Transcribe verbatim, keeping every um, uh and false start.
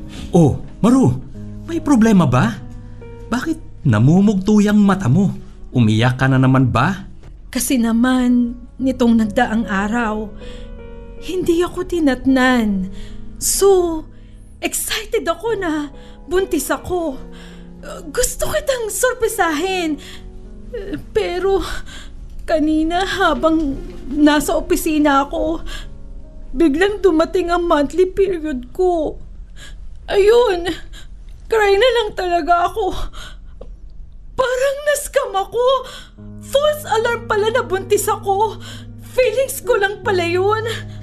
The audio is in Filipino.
Oh, Maru, may problema ba? Bakit namumugto yung mata mo? Umiyak ka na naman ba? Kasi naman, nitong nagdaang araw, hindi ako tinatnan. So, excited ako na buntis ako. Gusto kitang sorpresahin. Pero, kanina habang nasa opisina ako, biglang dumating ang monthly period ko. Ayun, cry na lang talaga ako. Parang na-scam ako. False alarm pala na buntis ako. Feelings ko lang pala yun.